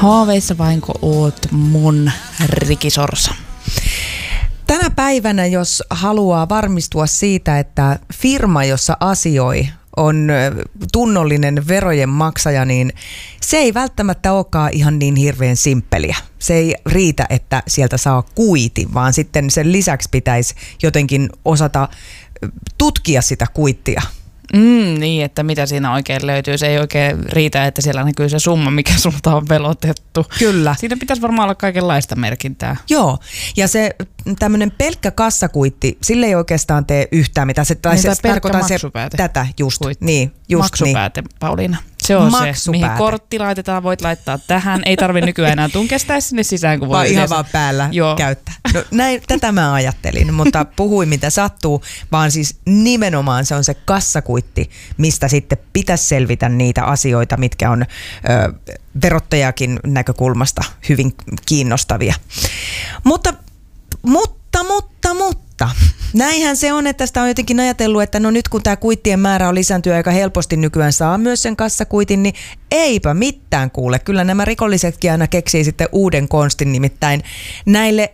Haaveissa vainko oot mun rikisorsa? Tänä päivänä, jos haluaa varmistua siitä, että firma, jossa asioi, on tunnollinen verojen maksaja, niin se ei välttämättä olekaan ihan niin hirveän simppeliä. Se ei riitä, että sieltä saa kuitin, vaan sitten sen lisäksi pitäisi jotenkin osata tutkia sitä kuittia. Niin, että mitä siinä oikein löytyy. Se ei oikein riitä, että siellä näkyy se summa, mikä sulta on velotettu. Kyllä. Siinä pitäisi varmaan olla kaikenlaista merkintää. Joo, ja se tämmöinen pelkkä kassakuitti, sille ei oikeastaan tee yhtään mitään. Se, tai niin, se tarkoittaa se, tätä just. Niin, just maksupääte, niin. Pauliina. Se on se, mihin kortti laitetaan, voit laittaa tähän. Ei tarvitse nykyään enää tunkestaa sinne sisään, kun voi vaan ihan vaan päällä käyttää. No, tätä mä ajattelin, mutta puhuin mitä sattuu, vaan siis nimenomaan se on se kassakuitti, mistä sitten pitäisi selvitä niitä asioita, mitkä on verottajakin näkökulmasta hyvin kiinnostavia. Mutta näinhän se on, että sitä on jotenkin ajatellut, että no nyt kun tämä kuittien määrä on lisääntynyt aika helposti nykyään saa myös sen kassakuitin, niin eipä mitään kuule. Kyllä nämä rikollisetkin aina keksii sitten uuden konstin, nimittäin näille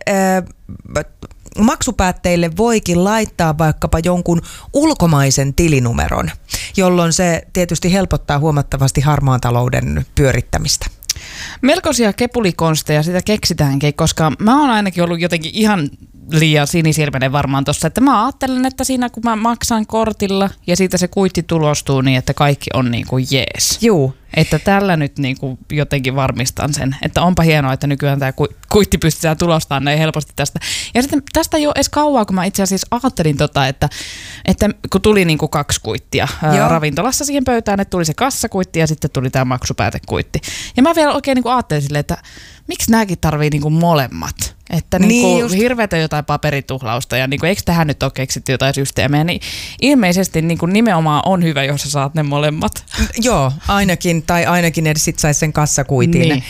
maksupäätteille voikin laittaa vaikkapa jonkun ulkomaisen tilinumeron, jolloin se tietysti helpottaa huomattavasti harmaan talouden pyörittämistä. Melkoisia kepulikonsteja sitä keksitäänkin, koska mä oon ainakin ollut jotenkin ihan liian sinisilmäinen varmaan tossa, että mä ajattelen, että siinä kun mä maksan kortilla ja siitä se kuitti tulostuu niin, että kaikki on niin kuin jees. Juu. Että tällä nyt niin kuin jotenkin varmistan sen, että onpa hienoa, että nykyään tämä kuitti pystytään tulostamaan näin helposti tästä. Ja sitten tästä ei ole edes kauaa, kun mä itse asiassa ajattelin että kun tuli niin kuin 2 kuittia ravintolassa siihen pöytään, että tuli se kassakuitti ja sitten tuli tämä maksupäätekuitti. Ja mä vielä oikein niin kuin ajattelin silleen, että miksi nämäkin tarvii niin kuin molemmat? Että niin hirveätä jotain paperituhlausta ja niin eikö tähän nyt ole keksitty jotain systeemiä, niin ilmeisesti niin nimenomaan on hyvä, jos sä saat ne molemmat. Joo, ainakin edes sit saisi sen kassakuitin. Niin.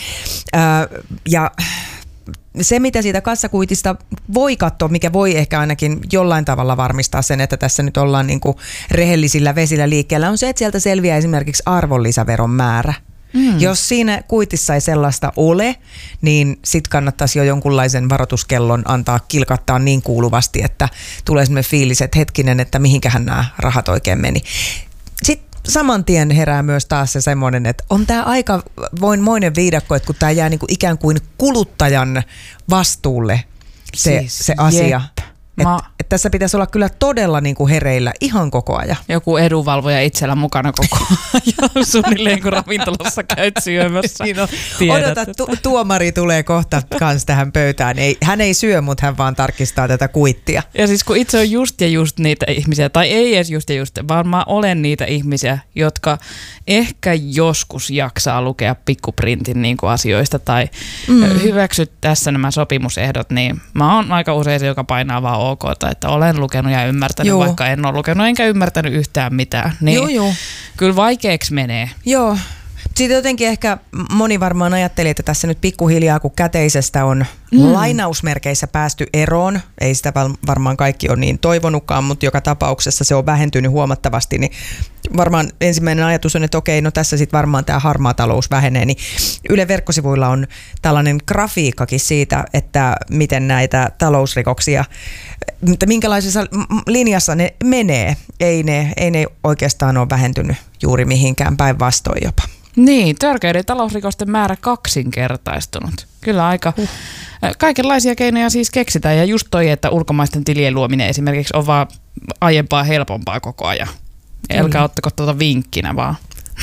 Ja se, mitä siitä kassakuitista voi katsoa, mikä voi ehkä ainakin jollain tavalla varmistaa sen, että tässä nyt ollaan niin kuin rehellisillä vesillä liikkeellä, on se, että sieltä selviää esimerkiksi arvonlisäveron määrä. Jos siinä kuitissa ei sellaista ole, niin sit kannattaisi jo jonkunlaisen varoituskellon antaa kilkattaa niin kuuluvasti, että tulee semmoinen fiilis, että hetkinen, että mihinkähän nämä rahat oikein meni. Sitten saman tien herää myös taas se semmoinen, että on tämä aika voinmoinen viidakko, että kun tämä jää niinku ikään kuin kuluttajan vastuulle se asia. Että tässä pitäisi olla kyllä todella niin kuin hereillä ihan koko ajan. Joku edunvalvoja itsellä mukana koko ajan, suunnilleen kun ravintolassa käyt syömässä. Odota, tuomari tulee kohta kans tähän pöytään. Hän ei syö, mutta hän vaan tarkistaa tätä kuittia. Ja siis kun itse on just niitä ihmisiä, tai ei edes just, vaan mä olen niitä ihmisiä, jotka ehkä joskus jaksaa lukea pikkuprintin niin kuin asioista tai hyväksyt tässä nämä sopimusehdot, niin mä oon aika usein se, joka painaa vaan OK:ta, että olen lukenut ja ymmärtänyt, vaikka en ole lukenut enkä ymmärtänyt yhtään mitään. Niin kyllä vaikeaksi menee. Joo. Sitten jotenkin ehkä moni varmaan ajatteli, että tässä nyt pikkuhiljaa, kun käteisestä on lainausmerkeissä päästy eroon, ei sitä varmaan kaikki ole niin toivonutkaan, mutta joka tapauksessa se on vähentynyt huomattavasti, niin varmaan ensimmäinen ajatus on, että okei, no tässä sitten varmaan tämä harmaa talous vähenee, niin Yle verkkosivuilla on tällainen grafiikkakin siitä, että miten näitä talousrikoksia, mutta minkälaisessa linjassa ne menee, ei ne oikeastaan ole vähentynyt juuri mihinkään, päinvastoin jopa. Niin, törkeiden talousrikosten määrä kaksinkertaistunut. Kyllä aika kaikenlaisia keinoja siis keksitään ja just toi, että ulkomaisten tilien luominen esimerkiksi on vaan aiempaa helpompaa koko ajan. Älkää ottako tuota vinkkinä vaan.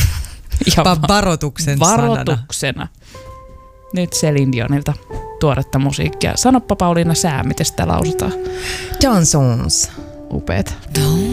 Varoituksena. Nyt Celine Dionilta tuoretta musiikkia. Sanoppa Pauliina sää, miten sitä lausutaan. Johnsons. Upeeta.